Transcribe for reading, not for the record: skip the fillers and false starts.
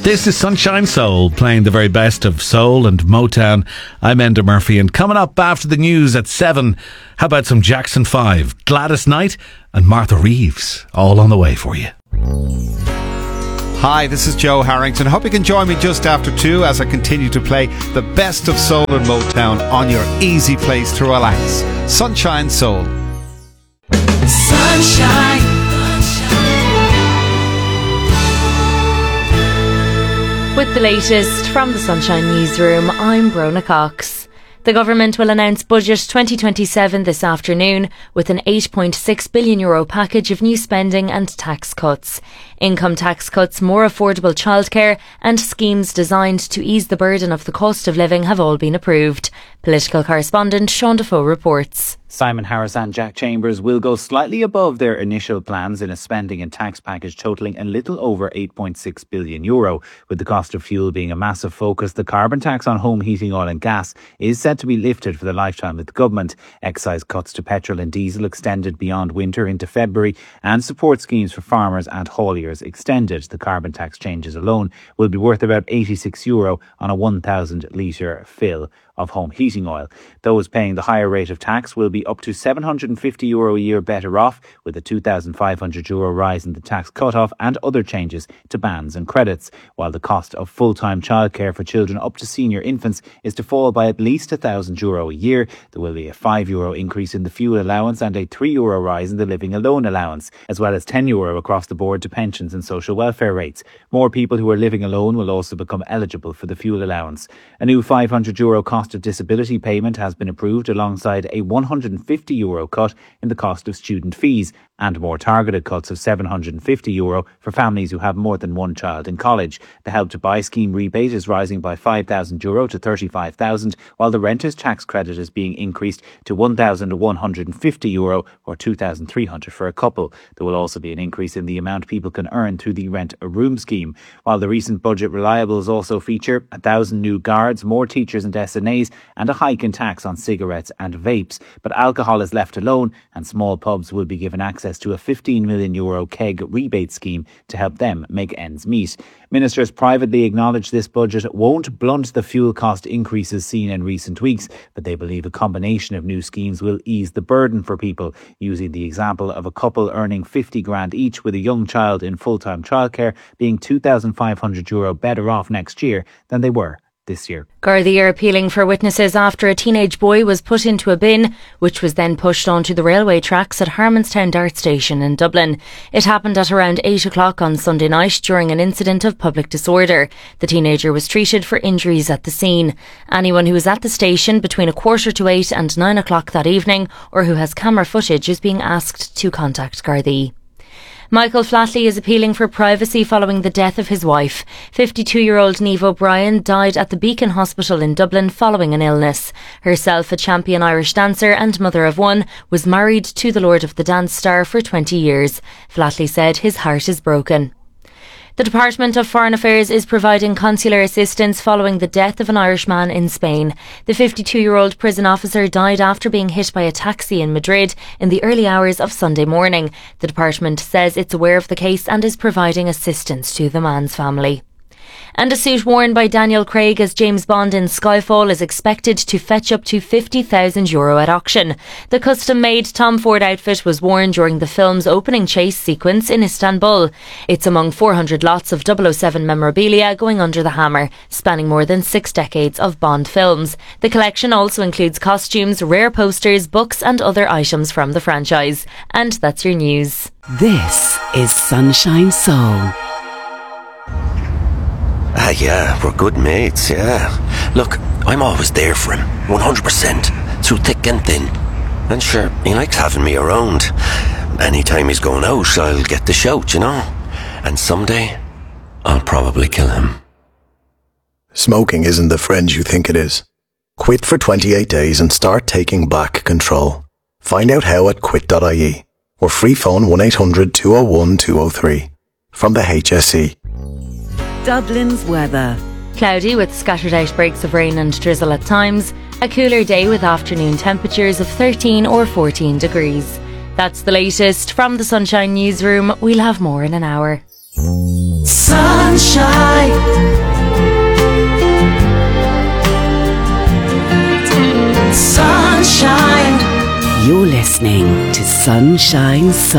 This is Sunshine Soul, playing the very best of soul and Motown. I'm Enda Murphy, and coming up after the news at 7, how about some Jackson 5, Gladys Knight and Martha Reeves, all on the way for you. Hi, this is Joe Harrington. Hope you can join me just after 2 as I continue to play the best of soul and Motown on your easy place to relax. Sunshine Soul. Sunshine. With the latest from the Sunshine Newsroom, I'm Brona Cox. The government will announce Budget 2027 this afternoon with an €8.6 billion package of new spending and tax cuts. Income tax cuts, more affordable childcare and schemes designed to ease the burden of the cost of living have all been approved. Political correspondent Sean Defoe reports. Simon Harris and Jack Chambers will go slightly above their initial plans in a spending and tax package totalling a little over €8.6 billion. With the cost of fuel being a massive focus, the carbon tax on home heating oil and gas is set to be lifted for the lifetime of the government. Excise cuts to petrol and diesel extended beyond winter into February, and support schemes for farmers and hauliers extended. The carbon tax changes alone will be worth about €86 on a 1,000 litre fill of home heating oil. Those paying the higher rate of tax will be up to €750 a year better off, with a €2,500 rise in the tax cut-off and other changes to bans and credits, while the cost of full-time childcare for children up to senior infants is to fall by at least €1,000 a year. There will be a €5 increase in the fuel allowance and a €3 rise in the living alone allowance, as well as €10 across the board to pensions and social welfare rates. More people who are living alone will also become eligible for the fuel allowance. A new €500 cost of disability payment has been approved, alongside a €150 cut in the cost of student fees and more targeted cuts of €750 for families who have more than one child in college. The Help to Buy scheme rebate is rising by €5,000 to €35,000, while the renter's tax credit is being increased to €1,150 or €2,300 for a couple. There will also be an increase in the amount people can earn through the Rent a Room scheme. While the recent budget reliables also feature 1,000 new guards, more teachers and SNAs, and a hike in tax on cigarettes and vapes. But alcohol is left alone, and small pubs will be given access to a €15 million keg rebate scheme to help them make ends meet. Ministers privately acknowledge this budget won't blunt the fuel cost increases seen in recent weeks, but they believe a combination of new schemes will ease the burden for people, using the example of a couple earning €50,000 each with a young child in full-time childcare being €2,500 better off next year than they were this year. Gardaí are appealing for witnesses after a teenage boy was put into a bin, which was then pushed onto the railway tracks at Harmonstown Dart Station in Dublin. It happened at around 8 o'clock on Sunday night during an incident of public disorder. The teenager was treated for injuries at the scene. Anyone who was at the station between 7:45 and 9 o'clock that evening, or who has camera footage, is being asked to contact Gardaí. Michael Flatley is appealing for privacy following the death of his wife. 52-year-old Niamh O'Brien died at the Beacon Hospital in Dublin following an illness. Herself a champion Irish dancer and mother of one, was married to the Lord of the Dance star for 20 years. Flatley said his heart is broken. The Department of Foreign Affairs is providing consular assistance following the death of an Irishman in Spain. The 52-year-old prison officer died after being hit by a taxi in Madrid in the early hours of Sunday morning. The department says it's aware of the case and is providing assistance to the man's family. And a suit worn by Daniel Craig as James Bond in Skyfall is expected to fetch up to €50,000 at auction. The custom-made Tom Ford outfit was worn during the film's opening chase sequence in Istanbul. It's among 400 lots of 007 memorabilia going under the hammer, spanning more than 6 decades of Bond films. The collection also includes costumes, rare posters, books and other items from the franchise. And that's your news. This is Sunshine Soul. Yeah, we're good mates, yeah. Look, I'm always there for him, 100%, through thick and thin. And sure, he likes having me around. Anytime he's going out, I'll get the shout, you know. And someday, I'll probably kill him. Smoking isn't the friend you think it is. Quit for 28 days and start taking back control. Find out how at quit.ie or free phone 1800 201 203 from the HSE. Dublin's weather. Cloudy with scattered outbreaks of rain and drizzle at times. A cooler day with afternoon temperatures of 13 or 14 degrees. That's the latest from the Sunshine Newsroom. We'll have more in an hour. Sunshine. You're listening to Sunshine Soul.